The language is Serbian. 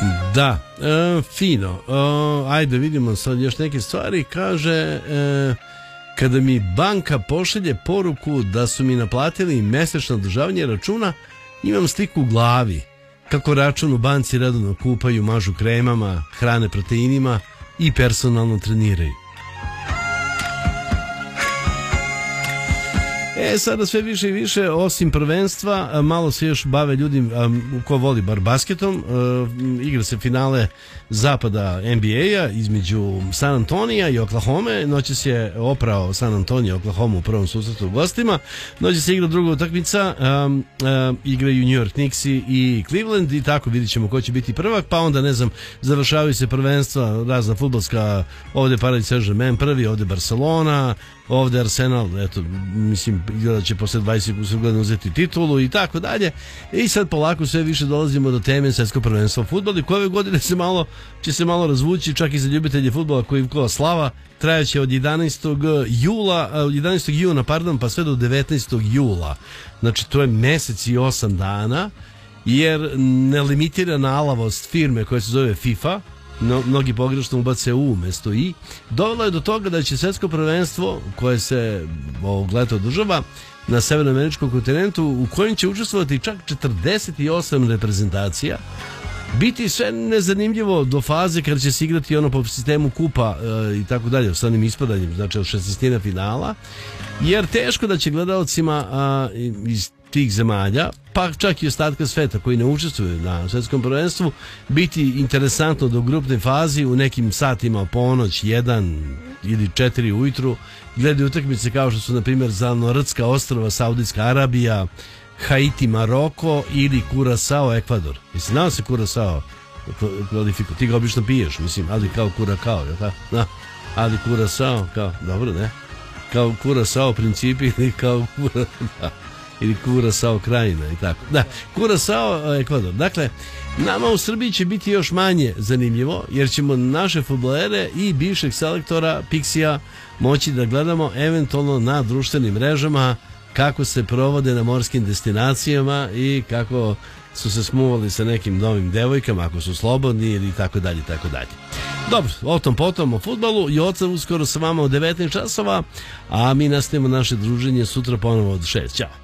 Da, fino. Ajde vidimo sad još neke stvari. Kaže, kada mi banka pošalje poruku da su mi naplatili mesečno održavanje računa, imam sliku u glavi kako račun u banci redovno kupaju, mažu kremama, hrane proteinima i personalno treniraju. Sada sve više i više, osim prvenstva, malo se još bave ljudi ko voli bar basketom. Igra se finale zapada NBA-a između San Antonija i Oklahome. Noćas je oprao San Antonio Oklahoma u prvom susretu u gostima. Noćas se igra druga utakmica, igraju New York Knicksi i Cleveland i tako vidit ćemo ko će biti prvak, pa onda ne znam, završavaju se prvenstva, razna fudbalska, ovde Paris Saint-Germain prvi, ovde Barcelona, ovde Arsenal, eto, mislim, da će posle 20 godina uzeti titulu i tako dalje. I sad polako sve više dolazimo do teme svetsko prvenstvo u fudbalu, koje ove godine će se malo razvući, čak i za ljubitelje fudbala koji ko slava, trajaće od 11. juna, pa sve do 19. jula. Znači, to je mesec i 8 dana, jer nelimitirana alavost firme koja se zove FIFA, mnogi pogrešno ubace U umesto I, dovelo je do toga da će svetsko prvenstvo koje se ovog leta održava na severnoameričkom kontinentu, u kojem će učestvovati čak 48 reprezentacija, biti sve nezanimljivo do faze kada će se igrati ono po sistemu kupa i tako dalje, s onim ispadanjem, znači od 16 finala, jer teško da će gledalcima iz tih zemalja, pa čak i ostatka sveta koji ne učestvuju na svetskom prvenstvu, biti interesantno do grupne fazi u nekim satima ponoć, 1 ili 4 ujutru, gledaju utakmice kao što su na primjer Zalnortska ostrva, Saudijska Arabija, Haiti, Maroko ili Kurasao, Ekvador. Mislim, znao se Kurasao kvalifikuje, ti ga obično piješ, mislim, ali kao Kurakao, je tako? Da, ali Kurasao, kao, dobro, ne? Kao Kurasao principi ili kao ili Kurasao krajina i tako. Da, Kurasao, Ekvador. Dakle, nama u Srbiji će biti još manje zanimljivo, jer ćemo naše fudbalere i bivšeg selektora Pixija moći da gledamo eventualno na društvenim mrežama kako se provode na morskim destinacijama i kako su se smuvali sa nekim novim devojkama, ako su slobodni ili tako dalje, tako dalje. Dobro, o tom potom o fudbalu i oca uskoro sa vama u 19 časova, a mi nastavimo naše druženje sutra ponovo od 6. Ćao.